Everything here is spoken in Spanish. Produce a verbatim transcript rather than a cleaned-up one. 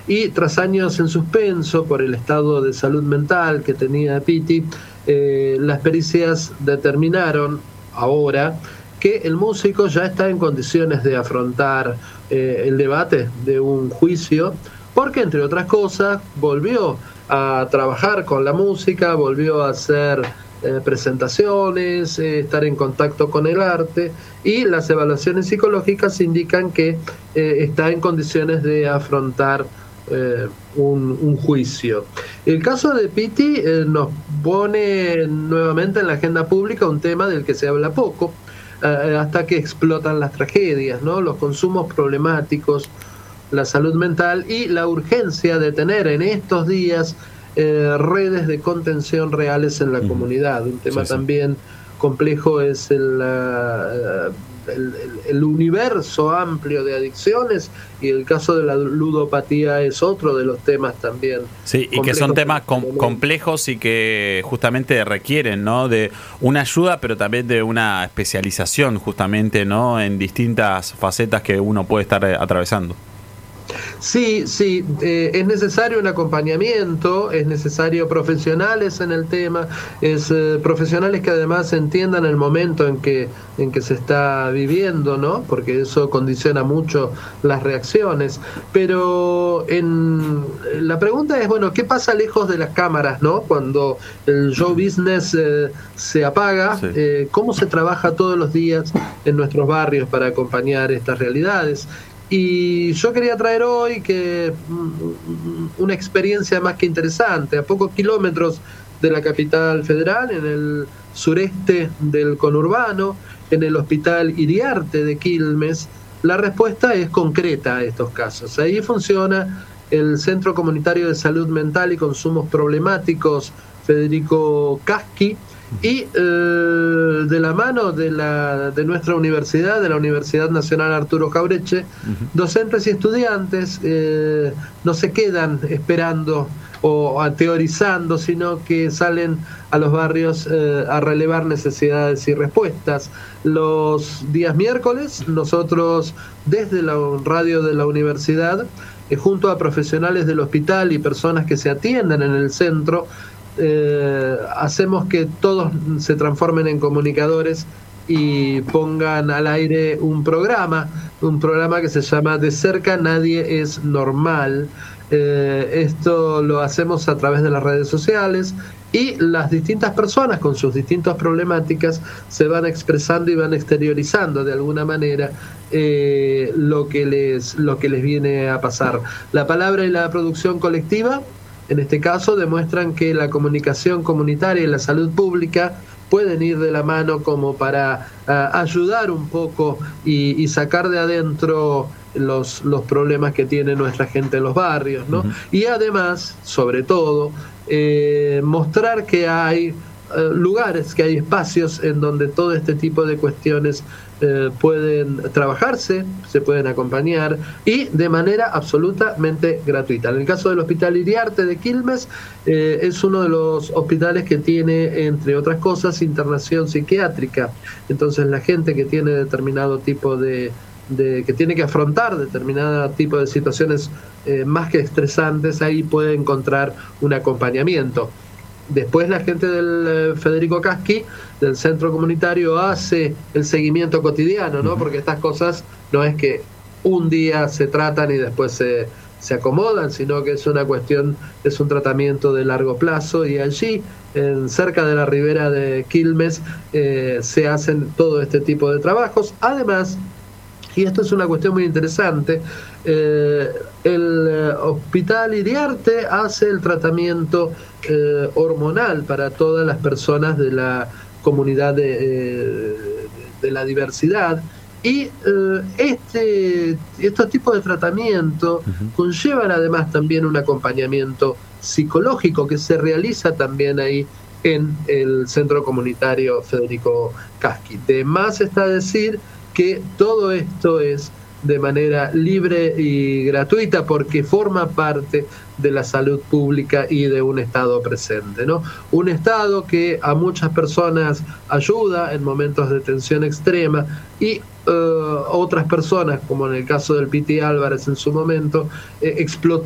y tras años en suspenso por el estado de salud mental que tenía Pitti, eh, las pericias determinaron ahora que el músico ya está en condiciones de afrontar eh, el debate de un juicio, porque entre otras cosas volvió a trabajar con la música, volvió a hacer eh, presentaciones, eh, estar en contacto con el arte, y las evaluaciones psicológicas indican que eh, está en condiciones de afrontar eh, un, un juicio. El caso de Pitti eh, nos pone nuevamente en la agenda pública un tema del que se habla poco, eh, hasta que explotan las tragedias, ¿no? Los consumos problemáticos, la salud mental y la urgencia de tener en estos días eh, redes de contención reales en la uh-huh. comunidad. Un tema sí, sí. también complejo es el, uh, el, el universo amplio de adicciones, y el caso de la ludopatía es otro de los temas también. Sí, y que son temas com- complejos y que justamente requieren, ¿no?, de una ayuda, pero también de una especialización justamente, ¿no?, en distintas facetas que uno puede estar atravesando. Sí, sí, eh, es necesario un acompañamiento, es necesario profesionales en el tema, es eh, profesionales que además entiendan el momento en que en que se está viviendo, ¿no? Porque eso condiciona mucho las reacciones. Pero en la pregunta es, bueno, ¿qué pasa lejos de las cámaras, ¿no? Cuando el show business eh, se apaga, sí. eh, ¿cómo se trabaja todos los días en nuestros barrios para acompañar estas realidades? Y yo quería traer hoy que una experiencia más que interesante, a pocos kilómetros de la capital federal, en el sureste del conurbano, en el Hospital Iriarte de Quilmes, la respuesta es concreta a estos casos. Ahí funciona el Centro Comunitario de Salud Mental y Consumos Problemáticos Federico Casqui, y eh, de la mano de la de nuestra universidad, de la Universidad Nacional Arturo Jauretche, uh-huh. docentes y estudiantes eh, no se quedan esperando o a teorizando, sino que salen a los barrios eh, a relevar necesidades y respuestas. Los días miércoles, nosotros desde la radio de la universidad, eh, junto a profesionales del hospital y personas que se atienden en el centro, Eh, hacemos que todos se transformen en comunicadores y pongan al aire un programa, un programa que se llama De cerca nadie es normal. Eh, esto lo hacemos a través de las redes sociales, y las distintas personas con sus distintas problemáticas se van expresando y van exteriorizando de alguna manera eh, lo que les, lo que les viene a pasar. La palabra y la producción colectiva en este caso demuestran que la comunicación comunitaria y la salud pública pueden ir de la mano como para uh, ayudar un poco y, y sacar de adentro los, los problemas que tiene nuestra gente en los barrios, ¿no? Uh-huh. Y además, sobre todo, eh, mostrar que hay uh, lugares, que hay espacios en donde todo este tipo de cuestiones Eh, pueden trabajarse, se pueden acompañar, y de manera absolutamente gratuita. En el caso del Hospital Iriarte de Quilmes, eh, es uno de los hospitales que tiene, entre otras cosas, internación psiquiátrica. Entonces la gente que tiene determinado tipo de, de que tiene que afrontar determinado tipo de situaciones eh, más que estresantes, ahí puede encontrar un acompañamiento. Después la gente del eh, Federico Casqui, del centro comunitario, hace el seguimiento cotidiano, ¿no? Porque estas cosas no es que un día se tratan y después se, se acomodan, sino que es una cuestión, es un tratamiento de largo plazo, y allí, en, cerca de la ribera de Quilmes, eh, se hacen todo este tipo de trabajos. Además, y esto es una cuestión muy interesante, eh, el eh, Hospital Iriarte hace el tratamiento eh, hormonal para todas las personas de la comunidad de, eh, de la diversidad, y eh, este estos tipos de tratamiento uh-huh. conllevan además también un acompañamiento psicológico que se realiza también ahí en el Centro Comunitario Federico Casqui. De más está decir que todo esto es de manera libre y gratuita, porque forma parte de la salud pública y de un Estado presente, ¿no? Un Estado que a muchas personas ayuda en momentos de tensión extrema, y uh, otras personas, como en el caso del Piti Álvarez en su momento, eh, explotó